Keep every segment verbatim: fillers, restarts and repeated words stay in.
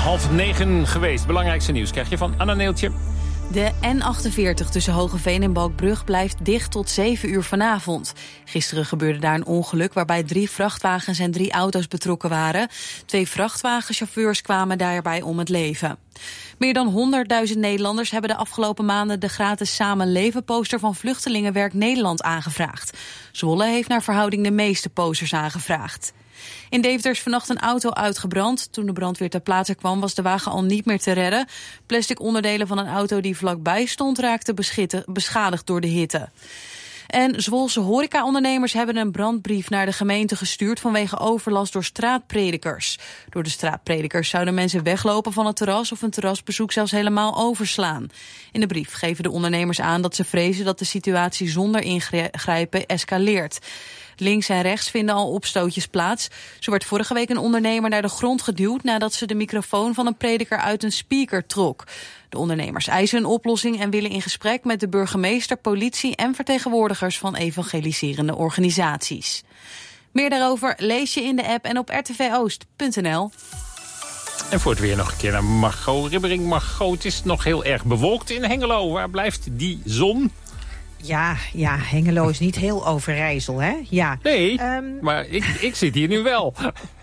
half negen geweest. Belangrijkste nieuws krijg je van Anna Neeltje. De N achtenveertig tussen Hogeveen en Balkbrug blijft dicht tot zeven uur vanavond. Gisteren gebeurde daar een ongeluk waarbij drie vrachtwagens en drie auto's betrokken waren. Twee vrachtwagenchauffeurs kwamen daarbij om het leven. Meer dan honderdduizend Nederlanders hebben de afgelopen maanden de gratis Samen Leven poster van Vluchtelingenwerk Nederland aangevraagd. Zwolle heeft naar verhouding de meeste posters aangevraagd. In Deventer is vannacht een auto uitgebrand. Toen de brandweer ter plaatse kwam was de wagen al niet meer te redden. Plastic onderdelen van een auto die vlakbij stond raakten beschadigd door de hitte. En Zwolse horecaondernemers hebben een brandbrief naar de gemeente gestuurd vanwege overlast door straatpredikers. Door de straatpredikers zouden mensen weglopen van het terras of een terrasbezoek zelfs helemaal overslaan. In de brief geven de ondernemers aan dat ze vrezen dat de situatie zonder ingrijpen escaleert. Links en rechts vinden al opstootjes plaats. Zo werd vorige week een ondernemer naar de grond geduwd nadat ze de microfoon van een prediker uit een speaker trok. De ondernemers eisen een oplossing en willen in gesprek met de burgemeester, politie en vertegenwoordigers van evangeliserende organisaties. Meer daarover lees je in de app en op r t v oost punt n l. En voor het weer nog een keer naar Margot Ribbering. Margot, het is nog heel erg bewolkt in Hengelo. Waar blijft die zon? Ja, ja, Hengelo is niet heel Overijssel, hè? Ja. Nee, um... maar ik, ik zit hier nu wel.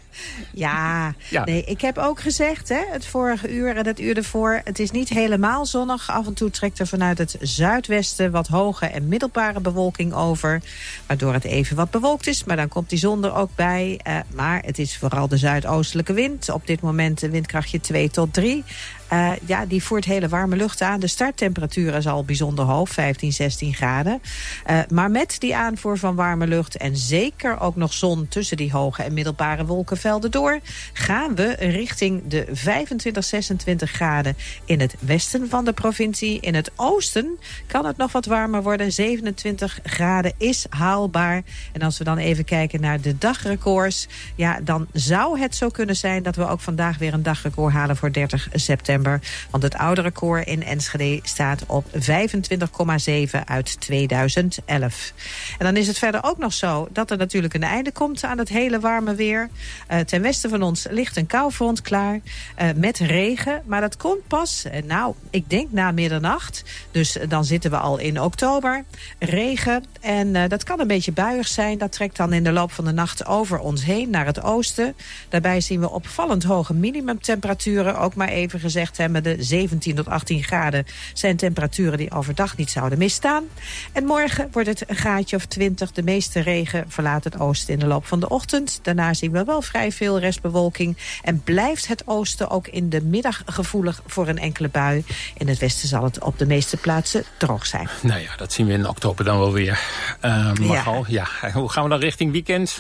Ja, ja, nee, ik heb ook gezegd, hè, het vorige uur en het uur ervoor, het is niet helemaal zonnig. Af en toe trekt er vanuit het zuidwesten wat hoge en middelbare bewolking over, waardoor het even wat bewolkt is, maar dan komt die zon er ook bij. Uh, maar het is vooral de zuidoostelijke wind. Op dit moment een windkrachtje twee tot drie. Uh, ja, die voert hele warme lucht aan. De starttemperatuur is al bijzonder hoog, vijftien, zestien graden. Uh, maar met die aanvoer van warme lucht en zeker ook nog zon tussen die hoge en middelbare wolkenvelden door, gaan we richting de vijfentwintig, zesentwintig graden in het westen van de provincie. In het oosten kan het nog wat warmer worden. zevenentwintig graden is haalbaar. En als we dan even kijken naar de dagrecords, ja, dan zou het zo kunnen zijn dat we ook vandaag weer een dagrecord halen voor dertig september. Want het oude record in Enschede staat op vijfentwintig komma zeven uit tweeduizend elf. En dan is het verder ook nog zo dat er natuurlijk een einde komt aan het hele warme weer. Uh, ten westen van ons ligt een koufront klaar uh, met regen. Maar dat komt pas, uh, nou, ik denk na middernacht. Dus uh, dan zitten we al in oktober. Regen. En uh, dat kan een beetje buiig zijn. Dat trekt dan in de loop van de nacht over ons heen naar het oosten. Daarbij zien we opvallend hoge minimumtemperaturen. Ook maar even gezegd hebben, de zeventien tot achttien graden zijn temperaturen die overdag niet zouden misstaan. En morgen wordt het een graadje of twintig. De meeste regen verlaat het oosten in de loop van de ochtend. Daarna zien we wel vrij veel restbewolking. En blijft het oosten ook in de middag gevoelig voor een enkele bui. In het westen zal het op de meeste plaatsen droog zijn. Nou ja, dat zien we in oktober dan wel weer. Uh, Margot, ja. ja. Hoe gaan we dan richting weekend?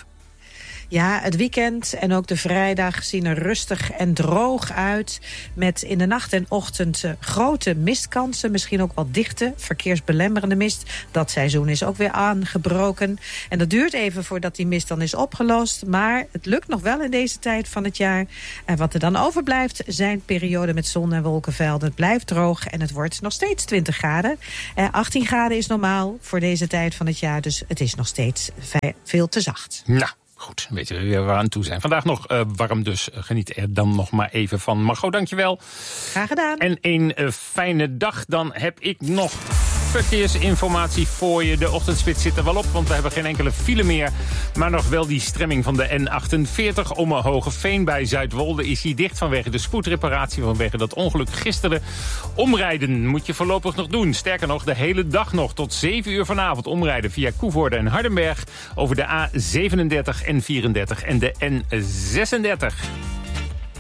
Ja, het weekend en ook de vrijdag zien er rustig en droog uit. Met in de nacht en ochtend uh, grote mistkansen. Misschien ook wel dichte, verkeersbelemmerende mist. Dat seizoen is ook weer aangebroken. En dat duurt even voordat die mist dan is opgelost. Maar het lukt nog wel in deze tijd van het jaar. En wat er dan overblijft zijn perioden met zon en wolkenvelden. Het blijft droog en het wordt nog steeds twintig graden. Uh, achttien graden is normaal voor deze tijd van het jaar. Dus het is nog steeds veel te zacht. Nou. Goed, weten we weer waar we aan toe zijn. Vandaag nog uh, warm, dus uh, geniet er dan nog maar even van. Margot, dankjewel. Graag gedaan. En een uh, fijne dag. Dan heb ik nog verkeersinformatie voor je. De ochtendspits zit er wel op, want we hebben geen enkele file meer. Maar nog wel die stremming van de N achtenveertig om Hogeveen bij Zuidwolde is hier dicht vanwege de spoedreparatie, vanwege dat ongeluk gisteren. Omrijden moet je voorlopig nog doen. Sterker nog, de hele dag nog tot zeven uur vanavond omrijden via Koevoorde en Hardenberg over de A zevenendertig, N vierendertig en de N zesendertig.